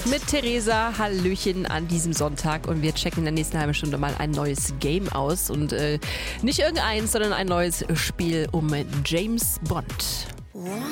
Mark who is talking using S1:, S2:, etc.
S1: mit Theresa. Hallöchen an diesem Sonntag und wir checken in der nächsten halben Stunde mal ein neues Game aus und nicht irgendeins, sondern ein neues Spiel um James Bond.